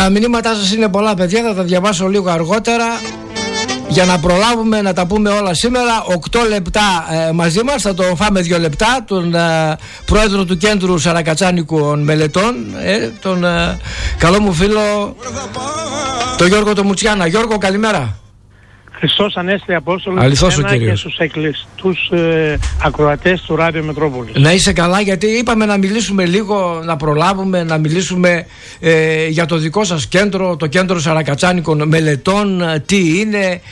Τα μηνύματά σας είναι πολλά, παιδιά, θα τα διαβάσω λίγο αργότερα για να προλάβουμε να τα πούμε όλα σήμερα. 8 λεπτά μαζί μας, θα το φάμε 2 λεπτά, τον πρόεδρο του Κέντρου Σαρακατσάνικων Μελετών, τον καλό μου φίλο τον Γιώργο το Μουτσιάνα. Γιώργο, καλημέρα. Χριστός Ανέστη Απόστολος και στους εκλειστούς ακροατές του Ράδιο Μετρόπολης. Να είσαι καλά, γιατί είπαμε να μιλήσουμε λίγο, να προλάβουμε να μιλήσουμε για το δικό σας κέντρο, το Κέντρο Σαρακατσάνικων Μελετών. Τι είναι,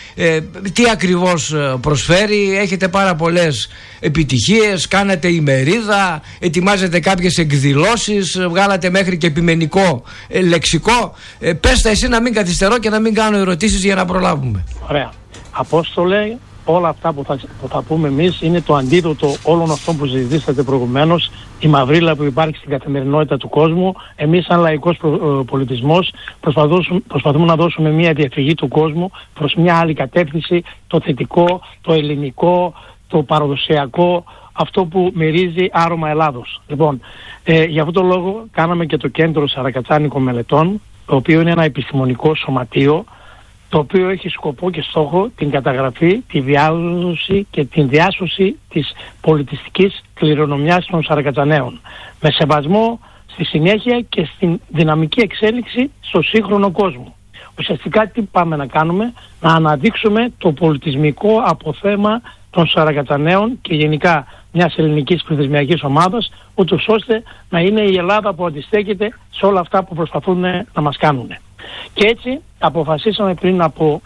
τι ακριβώς προσφέρει. Έχετε πάρα πολλές επιτυχίες, κάνετε ημερίδα, ετοιμάζετε κάποιες εκδηλώσεις, βγάλατε μέχρι και επιμενικό λεξικό. Πες τα εσύ, να μην καθυστερώ και να μην κάνω ερωτήσεις για να προλάβουμε. Ωραία. Απόστολε, όλα αυτά που θα πούμε εμείς είναι το αντίδοτο όλων αυτών που συζητήσατε προηγουμένως, η μαυρίλα που υπάρχει στην καθημερινότητα του κόσμου. Εμείς σαν λαϊκός πολιτισμός προσπαθούμε να δώσουμε μια διαφυγή του κόσμου προς μια άλλη κατεύθυνση, το θετικό, το ελληνικό, το παραδοσιακό, αυτό που μυρίζει άρωμα Ελλάδος. Λοιπόν, για αυτόν τον λόγο κάναμε και το Κέντρο Σαρακατσάνικων Μελετών, το οποίο είναι ένα επιστημονικό σωματείο, το οποίο έχει σκοπό και στόχο την καταγραφή, τη διάδοση και την διάσωση της πολιτιστικής κληρονομιάς των Σαρακατσαναίων, με σεβασμό στη συνέχεια και στην δυναμική εξέλιξη στο σύγχρονο κόσμο. Ουσιαστικά τι πάμε να κάνουμε? Να αναδείξουμε το πολιτισμικό αποθέμα των Σαρακατσαναίων και γενικά μιας ελληνικής πληθυσμιακής ομάδας, ούτως ώστε να είναι η Ελλάδα που αντιστέκεται σε όλα αυτά που προσπαθούν να μας κάνουν. Και έτσι αποφασίσαμε πριν από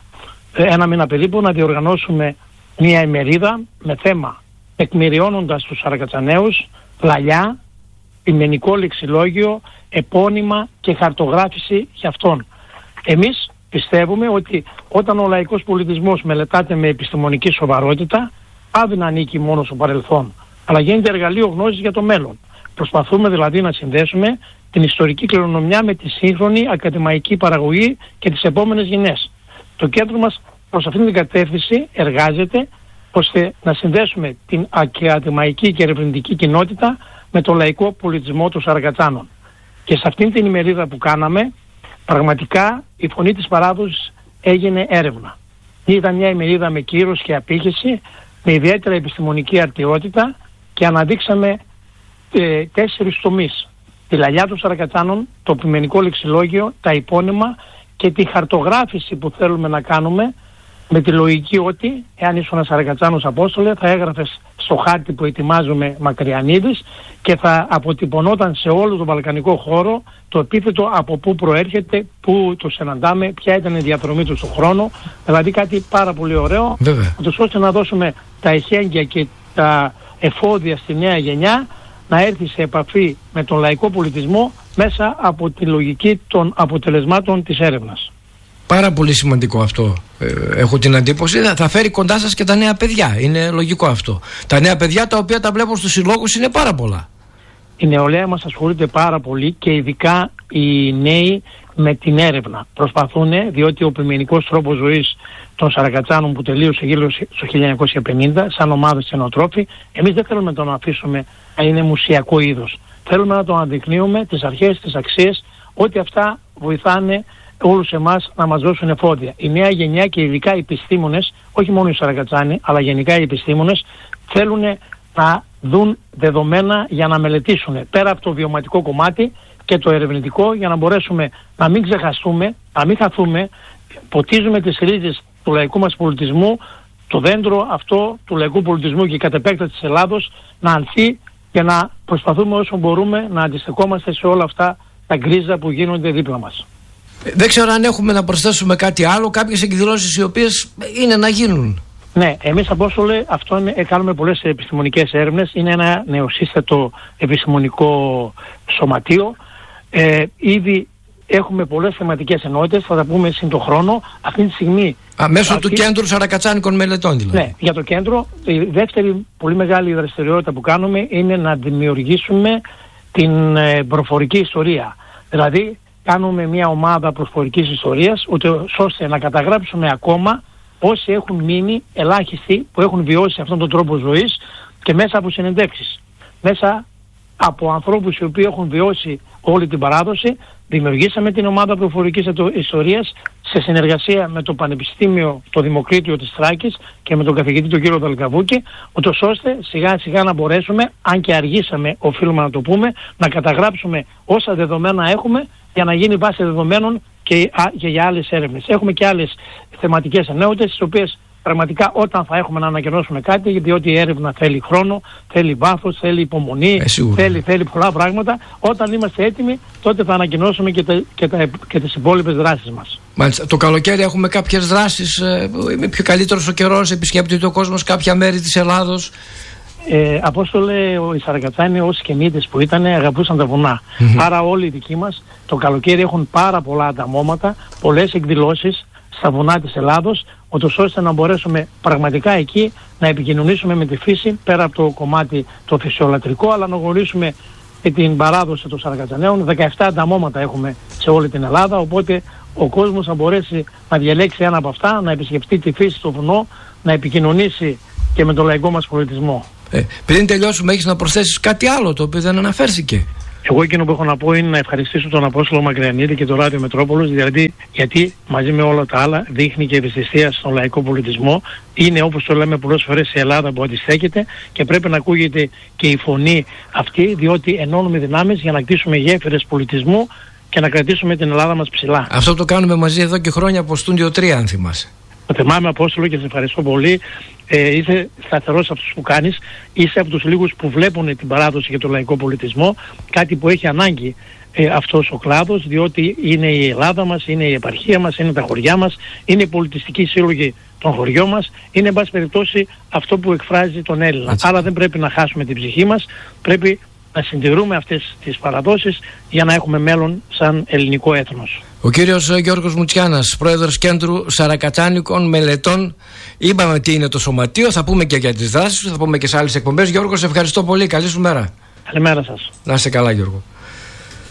1 μήνα περίπου να διοργανώσουμε μια ημερίδα με θέμα εκμυριώνοντας τους Σαρακατσαναίους, λαλιά, ποιμενικό λεξιλόγιο, επώνυμα και χαρτογράφηση για αυτόν. Εμείς πιστεύουμε ότι όταν ο λαϊκός πολιτισμός μελετάται με επιστημονική σοβαρότητα, πάβει να ανήκει μόνο στο παρελθόν, αλλά γίνεται εργαλείο γνώσης για το μέλλον. Προσπαθούμε δηλαδή να συνδέσουμε την ιστορική κληρονομιά με τη σύγχρονη ακαδημαϊκή παραγωγή και τις επόμενες γενιές. Το κέντρο μας προς αυτήν την κατεύθυνση εργάζεται ώστε να συνδέσουμε την ακαδημαϊκή και ερευνητική κοινότητα με το λαϊκό πολιτισμό των Σαρακατσάνων. Και σε αυτήν την ημερίδα που κάναμε, πραγματικά η φωνή της παράδοσης έγινε έρευνα. Ήταν μια ημερίδα με κύρος και απήχηση, με ιδιαίτερα επιστημονική αρτιότητα, και αναδείξαμε 4 τομείς. Τη λαλιά των Σαρακατσάνων, το ποιμενικό λεξιλόγιο, τα υπόνυμα και τη χαρτογράφηση που θέλουμε να κάνουμε, με τη λογική ότι εάν ήσουν ένα Σαρακατσάνος, Απόστολε, θα έγραφες στο χάρτη που ετοιμάζουμε Μακριανίδης και θα αποτυπωνόταν σε όλο τον βαλκανικό χώρο το επίθετο από πού προέρχεται, πού το συναντάμε, ποια ήταν η διαδρομή του στον χρόνο. Δηλαδή κάτι πάρα πολύ ωραίο, ούτως ώστε να δώσουμε τα εχέγγυα και τα εφόδια στη νέα γενιά να έρθει σε επαφή με τον λαϊκό πολιτισμό μέσα από τη λογική των αποτελεσμάτων της έρευνας. Πάρα πολύ σημαντικό αυτό. Έχω την εντύπωση θα φέρει κοντά σας και τα νέα παιδιά. Είναι λογικό αυτό. Τα νέα παιδιά, τα οποία τα βλέπω στους συλλόγους, είναι πάρα πολλά. Η νεολαία μας ασχολείται πάρα πολύ και ειδικά οι νέοι με την έρευνα. Προσπαθούν, διότι ο ποιμενικός τρόπος ζωής των Σαρακατσάνων που τελείωσε γύρω στο 1950 σαν ομάδα στενοτρόφοι, εμείς δεν θέλουμε να τον αφήσουμε να είναι μουσιακό είδος. Θέλουμε να τον αναδεικνύουμε τις αρχές, τις αξίες, ότι αυτά βοηθάνε όλους εμάς να μας δώσουν εφόδια. Η νέα γενιά και ειδικά οι επιστήμονες, όχι μόνο οι Σαρακατσάνοι, αλλά γενικά οι επιστήμονες, θέλουν να δουν δεδομένα για να μελετήσουν πέρα από το βιωματικό κομμάτι και το ερευνητικό, για να μπορέσουμε να μην ξεχαστούμε, να μην χαθούμε. Ποτίζουμε τις ρίζες του λαϊκού μας πολιτισμού, το δέντρο αυτό του λαϊκού πολιτισμού και κατ' επέκταση της Ελλάδος να ανθεί και να προσπαθούμε όσο μπορούμε να αντιστεκόμαστε σε όλα αυτά τα γκρίζα που γίνονται δίπλα μας. Δεν ξέρω αν έχουμε να προσθέσουμε κάτι άλλο, κάποιες εκδηλώσεις οι οποίες είναι να γίνουν. Ναι, εμείς, Απόστολε, αυτό κάνουμε πολλές επιστημονικές έρευνες. Είναι ένα νεοσύστατο επιστημονικό σωματείο. Ήδη έχουμε πολλές θεματικές ενότητες, θα τα πούμε σύν το χρόνο. Αυτή τη στιγμή... Μέσω του Κέντρου Σαρακατσάνικων Μελετών δηλαδή. Ναι, για το κέντρο η δεύτερη πολύ μεγάλη δραστηριότητα που κάνουμε είναι να δημιουργήσουμε την προφορική ιστορία. Δηλαδή κάνουμε μια ομάδα προφορικής ιστορίας, ώστε να καταγράψουμε ακόμα όσοι έχουν μείνει, ελάχιστοι που έχουν βιώσει αυτόν τον τρόπο ζωής, και μέσα από συνεντεύξεις, μέσα από ανθρώπους οι οποίοι έχουν βιώσει όλη την παράδοση, δημιουργήσαμε την ομάδα προφορικής ιστορίας σε συνεργασία με το Πανεπιστήμιο το Δημοκρίτιο της Θράκης και με τον καθηγητή τον κύριο Δαλκαβούκη, ούτως ώστε σιγά σιγά να μπορέσουμε, αν και αργήσαμε οφείλουμε να το πούμε, να καταγράψουμε όσα δεδομένα έχουμε για να γίνει βάση δεδομένων και για άλλες έρευνες. Έχουμε και άλλες θεματικές ενότητες, τις οποίες πραγματικά όταν θα έχουμε να ανακοινώσουμε κάτι, διότι η έρευνα θέλει χρόνο, θέλει βάθος, θέλει υπομονή, θέλει πολλά πράγματα. Όταν είμαστε έτοιμοι, τότε θα ανακοινώσουμε και τις υπόλοιπες δράσεις μας. Μάλιστα. Το καλοκαίρι έχουμε κάποιες δράσεις, είναι πιο καλύτερος ο καιρός, επισκέπτεται ο κόσμος κάποια μέρη της Ελλάδος. Απόστολε, οι Σαρακατσάνοι ως καινίτες που ήταν αγαπούσαν τα βουνά. Άρα όλοι οι δικοί μας το καλοκαίρι έχουν πάρα πολλά ανταμώματα, πολλές εκδηλώσεις στα βουνά της Ελλάδος, ούτως ώστε να μπορέσουμε πραγματικά εκεί να επικοινωνήσουμε με τη φύση, πέρα από το κομμάτι το φυσιολατρικό, αλλά να γνωρίσουμε και την παράδοση των Σαρακατσαναίων. 17 ανταμώματα έχουμε σε όλη την Ελλάδα, οπότε ο κόσμος θα μπορέσει να διαλέξει ένα από αυτά, να επισκεφτεί τη φύση στο βουνό, να επικοινωνήσει και με τον λαϊκό μας πολιτισμό. Πριν τελειώσουμε, έχεις να προσθέσεις κάτι άλλο το οποίο δεν αναφέρθηκε? Εγώ εκείνο που έχω να πω είναι να ευχαριστήσω τον Απόστολο Μακριανίδη και το Ράδιο Μετρόπολος, γιατί μαζί με όλα τα άλλα δείχνει και ευαισθησία στον λαϊκό πολιτισμό. Είναι, όπως το λέμε πολλές φορές, η Ελλάδα που αντιστέκεται και πρέπει να ακούγεται και η φωνή αυτή, διότι ενώνουμε δυνάμεις για να κτίσουμε γέφυρες πολιτισμού και να κρατήσουμε την Ελλάδα μας ψηλά. Αυτό το κάνουμε μαζί εδώ και χρόνια από Στούντιο 3, αν θυμάσαι. Το θυμάμαι, Απόστολο, και σε ευχαριστώ πολύ. Είσαι σταθερός αυτούς που κάνεις, είσαι από τους λίγους που βλέπουν την παράδοση και τον λαϊκό πολιτισμό, κάτι που έχει ανάγκη αυτός ο κλάδος, διότι είναι η Ελλάδα μας, είναι η επαρχία μας, είναι τα χωριά μας, είναι η πολιτιστική σύλλογη των χωριών μας, είναι εν πάση περιπτώσει αυτό που εκφράζει τον Έλληνα. Έτσι. Άρα δεν πρέπει να χάσουμε την ψυχή μας, πρέπει να συντηρούμε αυτές τις παραδόσεις για να έχουμε μέλλον σαν ελληνικό έθνος. Ο κύριος Γιώργος Μουτσιάνας, πρόεδρος Κέντρου Σαρακατσάνικων Μελετών. Είπαμε τι είναι το σωματείο, θα πούμε και για τις δράσεις του, θα πούμε και σε άλλες εκπομπές. Γιώργο, σε ευχαριστώ πολύ. Καλή σου μέρα. Καλημέρα σας. Να είστε καλά, Γιώργο.